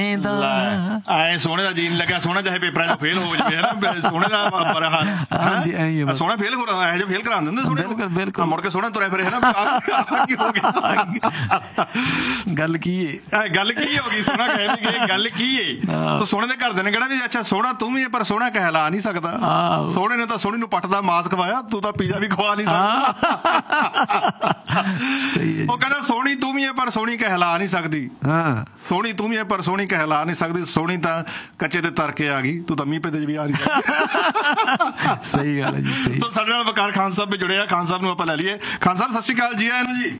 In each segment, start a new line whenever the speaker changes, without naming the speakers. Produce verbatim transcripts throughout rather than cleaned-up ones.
ਐ ਸੋਹਣੇ ਦਾ ਜੀਨ ਲੱਗਿਆ ਸੋਹਣਾ ਚਾਹੇ ਪੇਪਰਾਂ ਚ ਫੇਲ ਹੋ ਜਾਵੇ ਹੈ ਨਾ ਸੋਹਣੇ ਦਾ ਬੜਾ ਹਾਲ ਸੋਹਣਾ ਫੇਲ ਇਹੋ ਜਿਹਾ ਫੇਲ ਕਰਾ ਦਿੰਦੇ ਸੋਹਣੇ ਬਿਲਕੁਲ ਮੁੜ ਕੇ ਸੋਹਣਾ ਤੁਰਿਆ ਫਿਰੇ ਹੈ ਨਾ ਕੀ ਹੋ ਗਿਆ
ਗੱਲ ਕੀ ਹੈ
ਗੱਲ ਕੀ ਹੋ ਗਈ ਸੋਹਣਾ ਕਹਿ ਵੀ ਗਏ ਗੱਲ ਕੀ ਹੈ ਸੋਹਣੇ ਦੇ ਘਰਦੇ ਨੇ ਕਿਹੜਾ ਵੀ ਅੱਛਾ ਸੋਹਣਾ ਤੂੰ ਵੀ ਪਰ ਸੋਹਣਾ ਕਹਿਲਾ ਨਹੀਂ ਸਕਦਾ ਸੋਹਣੇ ਨੇ ਤਾਂ ਸੋਹਣੀ ਨੂੰ ਪੱਟ ਦਾ ਮਾਸ ਖਵਾਇਆ ਤੂੰ ਤਾਂ ਪੀਜ਼ਾ ਵੀ ਖਵਾ ਨਹੀਂ ਸਕਦਾ ਉਹ ਕਹਿੰਦਾ ਸੋਹਣੀ ਤੂੰ ਵੀ ਹੈ ਪਰ ਸੋਹਣੀ ਕਹਿਲਾ ਨਹੀਂ ਸਕਦੀ ਸੋਹਣੀ ਤੂੰ ਵੀ ਹੈ ਪਰ ਸੋਹਣੀ ਕਹਿਲਾ ਨਹੀਂ ਸਕਦੀ ਸੋਹਣੀ ਤਾਂ ਕੱਚੇ ਤੇ ਤਰ ਕੇ ਆ ਗਈ ਤੂੰ ਤਾਂ ਮੀਂਹ ਪੇ ਵੀ ਆ ਨਹੀਂ ਸਕਦੀ
ਸਹੀ ਗੱਲ ਹੈ ਜੀ ਸਹੀ
ਸਾਡੇ ਨਾਲ ਵਕਾਰ ਖਾਨ ਸਾਹਿਬ ਵੀ ਜੁੜੇ ਆ ਖਾਨ ਸਾਹਿਬ ਨੂੰ ਆਪਾਂ ਲੈ ਲਈਏ ਖਾਨ ਸਾਹਿਬ ਸਤਿ ਸ਼੍ਰੀ ਅਕਾਲ ਜੀ ਆਇਆਂ ਨੂੰ ਜੀ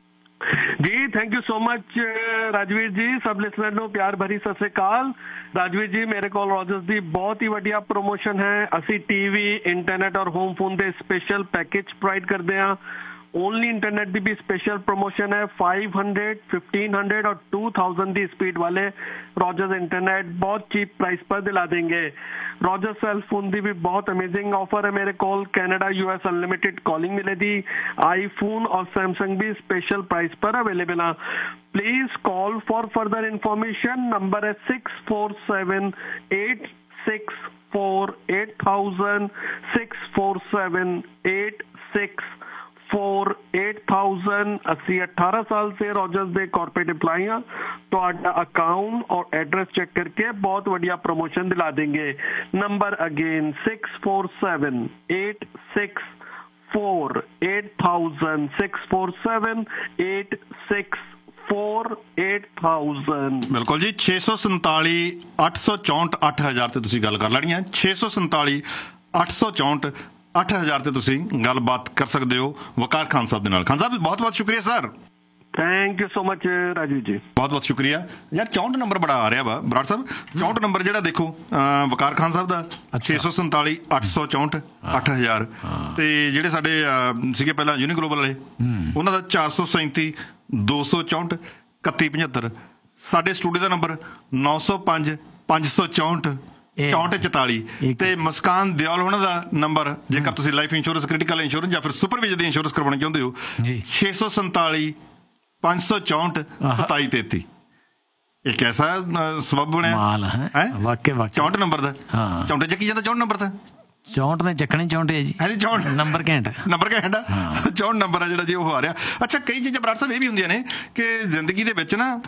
ਜੀ thank you so much Rajveer ਜੀ ਸਭ ਲਿਸਨਰ ਨੂੰ ਪਿਆਰ ਭਰੀ ਸਤਿ ਸ਼੍ਰੀ ਅਕਾਲ ਰਾਜਵੀਰ ਜੀ ਮੇਰੇ ਕੋਲ ਰੋਜਰਸ ਦੀ ਬਹੁਤ ਹੀ ਵਧੀਆ ਪ੍ਰੋਮੋਸ਼ਨ ਹੈ ਅਸੀਂ ਟੀਵੀ ਇੰਟਰਨੈਟ ਔਰ ਹੋਮ ਫੋਨ ਦੇ ਸਪੈਸ਼ਲ ਪੈਕੇਜ ਪ੍ਰੋਵਾਈਡ ਕਰਦੇ ਹਾਂ ਓਨਲੀ ਇੰਟਰਨੈਟ ਦੀ ਵੀ ਸਪੈਸ਼ਲ ਪ੍ਰੋਮੋਸ਼ਨ ਹੈ फाइव हंड्रेड, फिफ्टीन हंड्रेड और टू थाउजेंड ਦੀ स्पीड वाले रॉजर्स इंटरनेट बहुत चीप प्राइस पर दिला देंगे रॉजर्स सेल फोन ਦੀ ਵੀ ਬਹੁਤ ਅਮੇਜ਼ਿੰਗ ਆਫਰ ਹੈ ਮੇਰੇ ਕੋਲ ਕੈਨੇਡਾ यूएस अनलिमिटेड कॉलिंग मिलेगी आईफोन और सैमसंग भी स्पेशल प्राइस पर अवेलेबल है please call for further information number है six four seven eight six four eight thousand six four seven eight six four eight thousand अस्सी अठारह साल से रॉजर्स दे कॉर्पोरेट एम्प्लॉई हाँ तो अकाउंट और एड्रेस चेक करके बहुत बढ़िया प्रमोशन दिला देंगे number again six four seven eight six four eight thousand six four seven eight six four eight thousand
बिल्कुल जी छे सौ संताली अठ सौ चौंठ अठ हजार ਤੇ ਤੁਸੀਂ ਗੱਲ ਕਰ ਲੈਣੀ ਹੈ छे सौ संताली अठ सौ चौंठ ਅੱਠ ਹਜ਼ਾਰ ਤੇ ਤੁਸੀਂ ਗੱਲਬਾਤ ਕਰ ਸਕਦੇ ਹੋ ਵਕਾਰ ਖਾਨ ਸਾਹਿਬ ਦੇ ਨਾਲ ਖਾਨ ਸਾਹਿਬ ਬਹੁਤ ਬਹੁਤ ਸ਼ੁਕਰੀਆ sir
thank you so much Raju ਜੀ
ਬਹੁਤ ਬਹੁਤ ਸ਼ੁਕਰੀਆ ਯਾਰ ਚੌਂਹਠ ਨੰਬਰ ਬੜਾ ਆ ਰਿਹਾ ਵਾ ਬਰਾੜ ਸਾਹਿਬ ਚੌਂਹਠ ਨੰਬਰ ਜਿਹੜਾ ਦੇਖੋ ਵਕਾਰ ਖਾਨ ਸਾਹਿਬ ਦਾ ਛੇ ਸੌ ਸੰਤਾਲੀ ਅੱਠ ਸੌ ਚੌਂਹਠ ਅੱਠ ਹਜ਼ਾਰ ਤੇ ਜਿਹੜੇ ਸਾਡੇ ਸੀਗੇ ਪਹਿਲਾਂ ਯੂਨੀ ਗਲੋਬਲ ਵਾਲੇ ਉਹਨਾਂ ਦਾ ਚਾਰ ਸੌ ਸੈਂਤੀ ਦੋ ਸੌ ਚੌਂਹਠ ਇਕੱਤੀ ਪਝੱਤਰ ਸਾਡੇ ਸਟੂਡੀਓ ਦਾ ਨੰਬਰ ਨੌ ਸੌ ਪੰਜ ਪੰਜ ਸੌ ਚੌਂਹਠ ਚੌਂਹਠ ਚੁਤਾਲੀ ਤੇ ਮੁਸਕਾਨ ਦਿਓਲ ਉਹਨਾਂ ਦਾ ਨੰਬਰ ਜੇਕਰ ਤੁਸੀਂ ਲਾਈਫ ਇੰਸ਼ੋਰੈਂਸ ਕ੍ਰਿਟੀਕਲ ਇੰਸ਼ੋਰੈਂਸ ਜਾਂ ਫਿਰ ਸੁਪਰਵਿਜ਼ਨ ਦੀ ਇੰਸ਼ੋਰੈਂਸ ਕਰਵਾਉਣਾ ਚਾਹੁੰਦੇ ਹੋ ਛੇ ਸੌ ਸੰਤਾਲੀ ਪੰਜ ਸੌ ਚੌਂਹਠ ਸਤਾਈ ਤੇਤੀ ਇੱਕ ਐਸਾ ਸਬਬ ਬਣਿਆ ਹੈ ਚੌਂਹਠ ਨੰਬਰ ਦਾ ਚੌਂਹਠ ਚੱਕੀ ਜਾਂਦਾ ਚੌਂਹਠ ਨੰਬਰ ਦਾ
ਚੌਂਹਠ ਨੇ ਚੱਕਣੇ ਚੌਂਹਠ ਹੈ ਜੀ ਹਾਂਜੀ ਚੌਂਹਠ ਨੰਬਰ ਘੈਂਟ
ਨੰਬਰ ਘੈਂਟ ਆ ਚੌਂਹਠ ਨੰਬਰ ਆ ਜਿਹੜਾ ਜੀ ਉਹ ਆ ਰਿਹਾ ਅੱਛਾ ਕਈ ਚੀਜ਼ਾਂ ਬਰਾੜ ਸਾਹਿਬ ਇਹ ਵੀ ਹੁੰਦੀਆਂ ਨੇ ਕਿ ਜ਼ਿੰਦਗੀ ਦੇ ਵਿੱਚ ਨਾ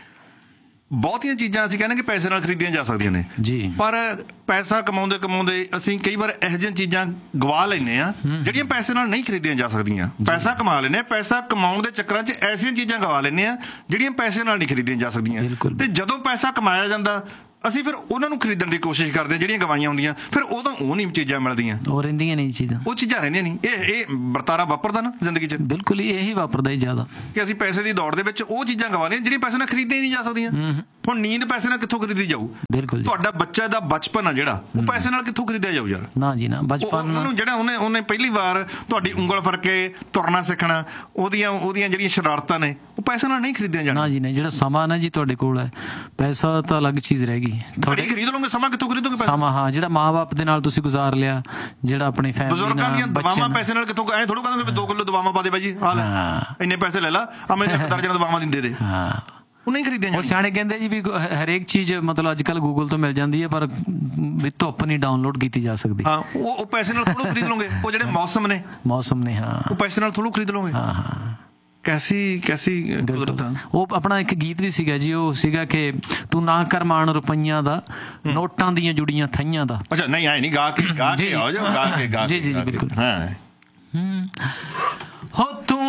ਬਹੁਤੀਆਂ ਚੀਜ਼ਾਂ ਅਸੀਂ ਕਹਿੰਦੇ ਕਿ ਪੈਸੇ ਨਾਲ ਖਰੀਦੀਆਂ ਜਾ ਸਕਦੀਆਂ ਨੇ ਜੀ ਪਰ ਪੈਸਾ ਕਮਾਉਂਦੇ ਕਮਾਉਂਦੇ ਅਸੀਂ ਕਈ ਵਾਰ ਇਹੋ ਜਿਹੀਆਂ ਚੀਜ਼ਾਂ ਗਵਾ ਲੈਂਦੇ ਹਾਂ ਜਿਹੜੀਆਂ ਪੈਸੇ ਨਾਲ ਨਹੀਂ ਖਰੀਦੀਆਂ ਜਾ ਸਕਦੀਆਂ ਪੈਸਾ ਕਮਾ ਲੈਂਦੇ ਹਾਂ ਪੈਸਾ ਕਮਾਉਣ ਦੇ ਚੱਕਰਾਂ 'ਚ ਐਸੀਆਂ ਚੀਜ਼ਾਂ ਗਵਾ ਲੈਂਦੇ ਹਾਂ ਜਿਹੜੀਆਂ ਪੈਸੇ ਨਾਲ ਨਹੀਂ ਖਰੀਦੀਆਂ ਜਾ ਸਕਦੀਆਂ ਤੇ ਜਦੋਂ ਪੈਸਾ ਕਮਾਇਆ ਜਾਂਦਾ ਅਸੀਂ ਫਿਰ ਉਹਨਾਂ ਨੂੰ ਖਰੀਦਣ ਦੀ ਕੋਸ਼ਿਸ਼ ਕਰਦੇ ਹਾਂ ਜਿਹੜੀਆਂ ਗਵਾਈਆਂ ਹੁੰਦੀਆਂ ਫਿਰ ਉਦੋਂ ਉਹ ਨਹੀਂ ਚੀਜ਼ਾਂ ਮਿਲਦੀਆਂ
ਉਹ ਰਹਿੰਦੀਆਂ ਨਹੀਂ ਚੀਜ਼ਾਂ ਉਹ
ਚੀਜ਼ਾਂ ਰਹਿੰਦੀਆਂ ਨਹੀਂ ਇਹ ਇਹ ਵਰਤਾਰਾ ਵਾਪਰਦਾ ਨਾ ਜ਼ਿੰਦਗੀ 'ਚ
ਬਿਲਕੁਲ ਇਹੀ ਵਾਪਰਦਾ ਹੀ ਜ਼ਿਆਦਾ ਕਿ
ਅਸੀਂ ਪੈਸੇ ਦੀ ਦੌੜ ਦੇ ਵਿੱਚ ਉਹ ਚੀਜ਼ਾਂ ਗਵਾ ਲਈਆਂ ਜਿਹੜੀਆਂ ਪੈਸੇ ਨਾਲ ਖਰੀਦੀਆਂ ਨਹੀਂ ਜਾ ਸਕਦੀਆਂ ਹੁਣ ਨੀਂਦ ਪੈਸੇ ਨਾਲ ਕਿੱਥੋਂ ਖਰੀਦੀ ਜਾਊ ਬਿਲਕੁਲ ਤੁਹਾਡਾ ਬੱਚਾ ਦਾ ਬਚਪਨ ਆ ਜਿਹੜਾ ਉਹ ਪੈਸੇ ਨਾਲ ਕਿੱਥੋਂ ਖਰੀਦਿਆ ਜਾਊ ਯਾਰ
ਨਾ ਜੀ ਨਾ ਬਚਪਨ
ਉਹਨੂੰ ਜਿਹੜਾ ਉਹਨੇ ਉਹਨੇ ਪਹਿਲੀ ਵਾਰ ਤੁਹਾਡੀ ਉਂਗਲ ਫੜ ਕੇ ਤੁਰਨਾ ਸਿੱਖਣਾ ਉਹਦੀਆਂ ਉਹਦੀਆਂ ਜਿਹੜੀਆਂ ਸ਼ਰਾਰਤਾਂ ਨੇ ਉਹ ਪੈਸੇ ਨਾਲ ਨਹੀਂ ਖਰੀਦੀਆਂ ਜਾਣਾ
ਨਾ ਜੀ ਨਾ ਜਿਹੜਾ ਸਮਾਂ ਨਾ ਜੀ ਤੁਹਾਡੇ ਕੋਲ ਹੈ ਪੈਸਾ ਤਾਂ ਅਲੱਗ ਚੀਜ਼ ਰਹਿ ਗਈ
ਤੁਹਾਡੀ ਖਰੀਦ ਲਓਗੇ ਸਮਾਂ ਕਿੱਥੋਂ ਖਰੀਦੋਗੇ
ਸਮਾਂ ਹਾਂ ਜਿਹੜਾ ਮਾਂ ਬਾਪ ਦੇ ਨਾਲ ਤੁਸੀਂ ਗੁਜ਼ਾਰ ਲਿਆ ਜਿਹੜਾ ਆਪਣੀ ਫੈਮਿਲੀ
ਬਜ਼ੁਰਗਾਂ ਦੀਆਂ ਦਵਾਵਾਂ ਪੈਸੇ ਨਾਲ ਕਿੱਥੋਂ ਐਂ ਥੋੜ੍ਹਾ ਕਹਿੰਦੇ ਦੋ ਕਿਲੋ ਦਵਾਵਾਂ ਪਾ ਦੇ ਬਾਈ ਜੀ ਆ ਲੈ ਇੰਨੇ ਪੈਸੇ ਲੈ ਲਾ ਆ ਮੈਨੂੰ ਇੱਕ ਦਰਜਨ ਦਵਾਵਾਂ ਦਿੰਦੇ ਦੇ ਹਾਂ ਉਹ ਨਹੀਂ ਖਰੀਦੀਆਂ
ਉਹ ਸਿਆਣੇ ਕਹਿੰਦੇ ਜੀ ਵੀ ਹਰੇਕ ਚੀਜ਼ ਮਤਲਬ ਅੱਜ ਕੱਲ੍ਹ ਗੂਗਲ ਤੋਂ ਮਿਲ ਜਾਂਦੀ ਹੈ ਪਰ ਵੀ ਧੁੱਪ ਨਹੀਂ ਡਾਊਨਲੋਡ ਕੀਤੀ ਜਾ ਸਕਦੀ ਹਾਂ
ਉਹ ਉਹ ਪੈਸੇ ਨਾਲ ਥੋੜ੍ਹਾ ਖਰੀਦ ਲਓਗੇ ਉਹ ਜਿਹੜੇ ਮੌਸਮ ਨੇ
ਮੌਸਮ ਨੇ ਹਾਂ ਉਹ
ਪੈਸੇ ਨਾਲ ਥੋੜ੍ਹਾ ਖਰੀਦ ਲਓਗੇ ਹਾਂ ਹਾਂ ਕੈਸੀ ਕੈਸੀ ਕੁਦਰਤ
ਉਹ ਆਪਣਾ ਇੱਕ ਗੀਤ ਵੀ ਸੀਗਾ ਜੀ ਉਹ ਸੀਗਾ ਕਿ ਤੂੰ ਨਾ ਕਰ ਮਾਣ ਰੁਪਈਆਂ ਦਾ ਨੋਟਾਂ ਦੀਆਂ ਜੁੜੀਆਂ ਥਈਆਂ ਦਾ
ਅੱਛਾ ਨਹੀਂ ਆਏ ਨਹੀਂ ਗਾ ਕੇ ਗਾ ਕੇ ਆਓ ਜੋ ਗਾ ਕੇ ਗਾ
ਜੀ ਜੀ ਬਿਲਕੁਲ ਹਾਂ ਹੋ ਤੂੰ